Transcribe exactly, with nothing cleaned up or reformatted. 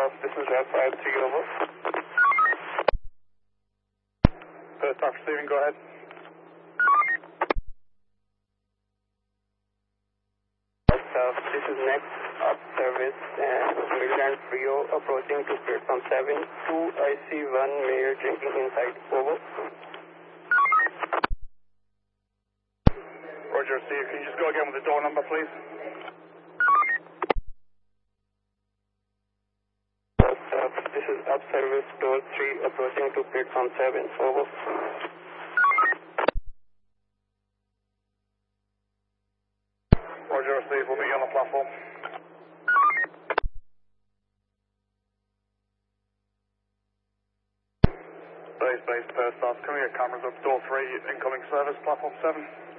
off, this is Red five three, over. First off receiving, go ahead. Uh, this is next up service and Midland Frio approaching to platform seven. two I C one Mayor drinking inside, over. Roger, Steve, can you just go again with the door number, please? Uh, this is up service door three approaching to platform seven, over. Roger, Steve, we'll be on the platform. Base, base, first off, can we get cameras up door three, incoming service, platform seven?